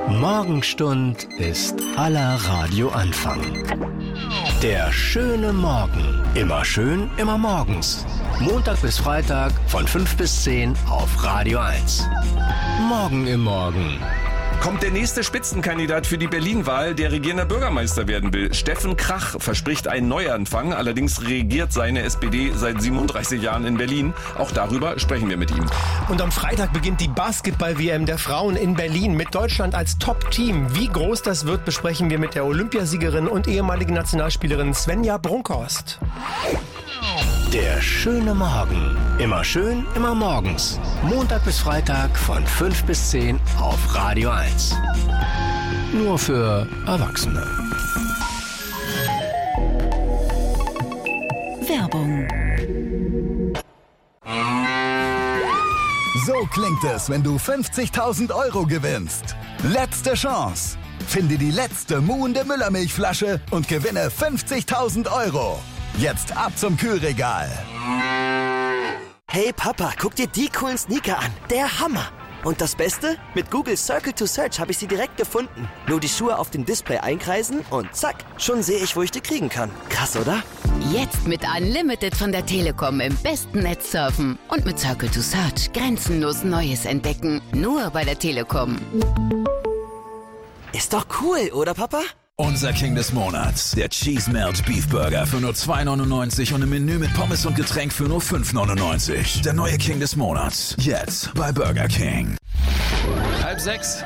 Morgenstund ist aller Radioanfang. Der schöne Morgen. Immer schön, immer morgens. Montag bis Freitag von 5 bis 10 auf Radio 1. Morgen im Morgen. Kommt der nächste Spitzenkandidat für die Berlin-Wahl, der regierender Bürgermeister werden will. Steffen Krach verspricht einen Neuanfang. Allerdings regiert seine SPD seit 37 Jahren in Berlin. Auch darüber sprechen wir mit ihm. Und am Freitag beginnt die Basketball-WM der Frauen in Berlin mit Deutschland als Top-Team. Wie groß das wird, besprechen wir mit der Olympiasiegerin und ehemaligen Nationalspielerin Svenja Brunkhorst. Der schöne Morgen. Immer schön, immer morgens. Montag bis Freitag von 5 bis 10 auf Radio 1. Nur für Erwachsene. Werbung. So klingt es, wenn du 50.000 Euro gewinnst. Letzte Chance. Finde die letzte muhende Müllermilchflasche und gewinne 50.000 Euro. Jetzt ab zum Kühlregal. Hey Papa, guck dir die coolen Sneaker an. Der Hammer. Und das Beste? Mit Google Circle to Search habe ich sie direkt gefunden. Nur die Schuhe auf dem Display einkreisen und zack, schon sehe ich, wo ich die kriegen kann. Krass, oder? Jetzt mit Unlimited von der Telekom im besten Netz surfen. Und mit Circle to Search grenzenlos Neues entdecken. Nur bei der Telekom. Ist doch cool, oder Papa? Unser King des Monats, der Cheese Melt Beef Burger für nur 2,99 und im Menü mit Pommes und Getränk für nur 5,99. Der neue King des Monats, jetzt bei Burger King. 5:30.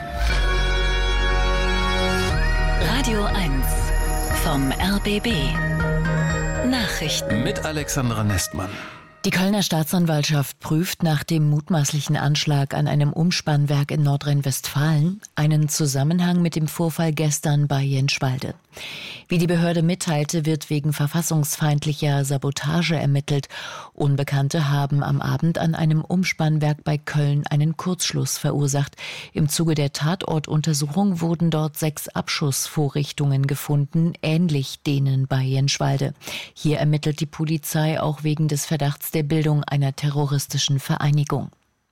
Radio 1 vom RBB. Nachrichten. Mit Alexandra Nestmann. Die Kölner Staatsanwaltschaft prüft nach dem mutmaßlichen Anschlag an einem Umspannwerk in Nordrhein-Westfalen einen Zusammenhang mit dem Vorfall gestern bei Jenschwalde. Wie die Behörde mitteilte, wird wegen verfassungsfeindlicher Sabotage ermittelt. Unbekannte haben am Abend an einem Umspannwerk bei Köln einen Kurzschluss verursacht. Im Zuge der Tatortuntersuchung wurden dort 6 Abschussvorrichtungen gefunden, ähnlich denen bei Jenschwalde. Hier ermittelt die Polizei auch wegen des Verdachts der Bildung einer terroristischen Vereinigung.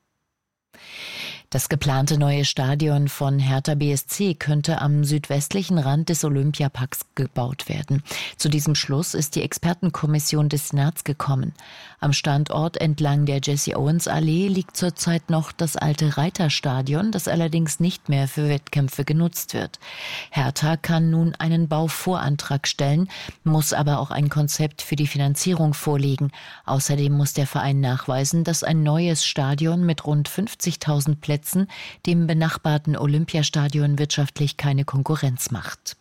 Das geplante neue Stadion von Hertha BSC könnte am südwestlichen Rand des Olympiaparks gebaut werden. Zu diesem Schluss ist die Expertenkommission des Senats gekommen. Am Standort entlang der Jesse-Owens-Allee liegt zurzeit noch das alte Reiterstadion, das allerdings nicht mehr für Wettkämpfe genutzt wird. Hertha kann nun einen Bauvorantrag stellen, muss aber auch ein Konzept für die Finanzierung vorlegen. Außerdem muss der Verein nachweisen, dass ein neues Stadion mit rund 50.000 Plätzen dem benachbarten Olympiastadion wirtschaftlich keine Konkurrenz macht.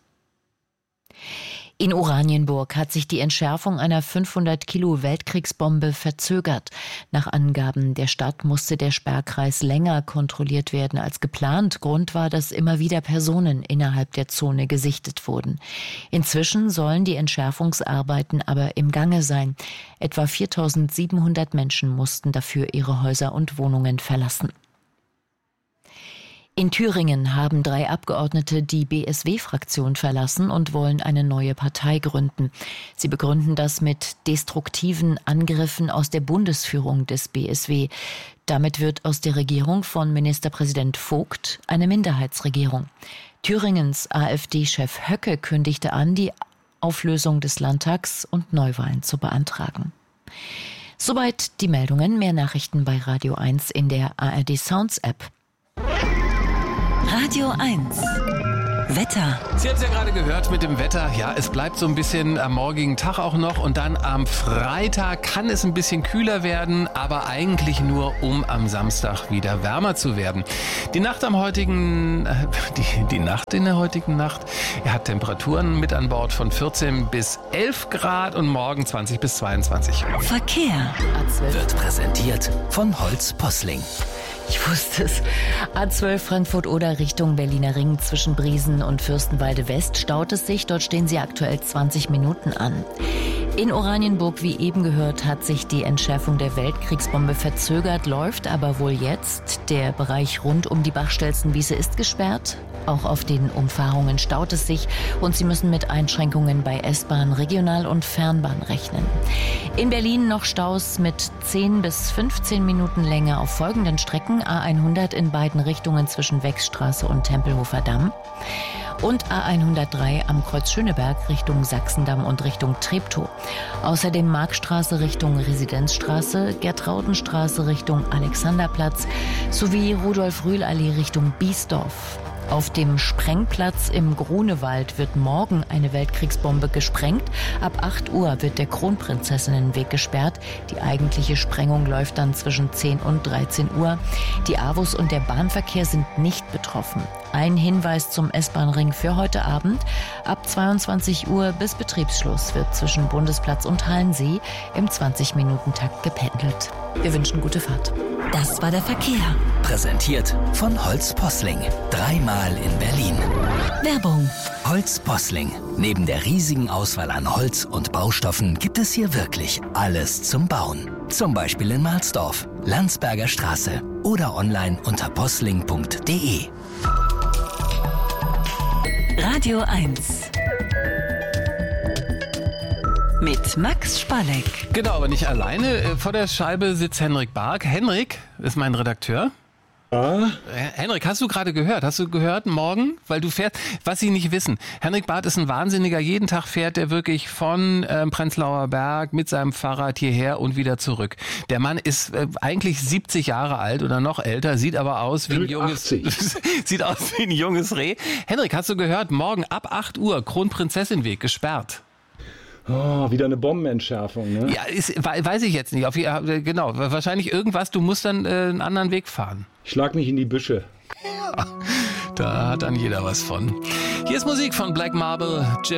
In Oranienburg hat sich die Entschärfung einer 500 Kilo Weltkriegsbombe verzögert. Nach Angaben der Stadt musste der Sperrkreis länger kontrolliert werden als geplant. Grund war, dass immer wieder Personen innerhalb der Zone gesichtet wurden. Inzwischen sollen die Entschärfungsarbeiten aber im Gange sein. Etwa 4.700 Menschen mussten dafür ihre Häuser und Wohnungen verlassen. In Thüringen haben 3 Abgeordnete die BSW-Fraktion verlassen und wollen eine neue Partei gründen. Sie begründen das mit destruktiven Angriffen aus der Bundesführung des BSW. Damit wird aus der Regierung von Ministerpräsident Vogt eine Minderheitsregierung. Thüringens AfD-Chef Höcke kündigte an, die Auflösung des Landtags und Neuwahlen zu beantragen. Soweit die Meldungen. Mehr Nachrichten bei Radio 1 in der ARD Sounds App. Radio 1. Wetter. Sie haben es ja gerade gehört mit dem Wetter. Ja, es bleibt so ein bisschen am morgigen Tag auch noch. Und dann am Freitag kann es ein bisschen kühler werden, aber eigentlich nur, um am Samstag wieder wärmer zu werden. Die Nacht in der heutigen Nacht hat Temperaturen mit an Bord von 14 bis 11 Grad und morgen 20 bis 22. Verkehr. Wird präsentiert von Holz Posling. Ich wusste es. A12 Frankfurt-Oder Richtung Berliner Ring zwischen Briesen und Fürstenwalde West staut es sich. Dort stehen Sie aktuell 20 Minuten an. In Oranienburg, wie eben gehört, hat sich die Entschärfung der Weltkriegsbombe verzögert, läuft aber wohl jetzt. Der Bereich rund um die Bachstelzenwiese ist gesperrt. Auch auf den Umfahrungen staut es sich und Sie müssen mit Einschränkungen bei S-Bahn, Regional- und Fernbahn rechnen. In Berlin noch Staus mit 10 bis 15 Minuten Länge auf folgenden Strecken: A100 in beiden Richtungen zwischen Wechsstraße und Tempelhofer Damm und A103 am Kreuz Schöneberg Richtung Sachsendamm und Richtung Treptow. Außerdem Markstraße Richtung Residenzstraße, Gertraudenstraße Richtung Alexanderplatz sowie Rudolf-Rühl-Allee Richtung Biesdorf. Auf dem Sprengplatz im Grunewald wird morgen eine Weltkriegsbombe gesprengt. Ab 8 Uhr wird der Kronprinzessinnenweg gesperrt. Die eigentliche Sprengung läuft dann zwischen 10 und 13 Uhr. Die AWUS und der Bahnverkehr sind nicht betroffen. Ein Hinweis zum S-Bahn-Ring für heute Abend: Ab 22 Uhr bis Betriebsschluss wird zwischen Bundesplatz und Hallensee im 20-Minuten-Takt gependelt. Wir wünschen gute Fahrt. Das war der Verkehr. Präsentiert von Holz Posling. 3-mal in Berlin. Werbung. Holz Posling. Neben der riesigen Auswahl an Holz und Baustoffen gibt es hier wirklich alles zum Bauen. Zum Beispiel in Mahlsdorf, Landsberger Straße oder online unter posling.de. Radio 1. Mit Max Spalleck. Genau, aber nicht alleine. Vor der Scheibe sitzt Henrik Bark. Henrik ist mein Redakteur. Henrik, hast du gerade gehört? Hast du gehört morgen? Weil du fährst, was Sie nicht wissen. Henrik Barth ist ein Wahnsinniger. Jeden Tag fährt er wirklich von Prenzlauer Berg mit seinem Fahrrad hierher und wieder zurück. Der Mann ist eigentlich 70 Jahre alt oder noch älter, sieht aber aus wie ein junges, sieht aus wie ein junges Reh. Henrik, hast du gehört? Morgen ab 8 Uhr Kronprinzessinweg gesperrt. Oh, wieder eine Bombenentschärfung, ne? Ja, weiß ich jetzt nicht. Genau, wahrscheinlich irgendwas. Du musst dann einen anderen Weg fahren. Ich schlag mich in die Büsche. Ja, da hat dann jeder was von. Hier ist Musik von Black Marble, Jim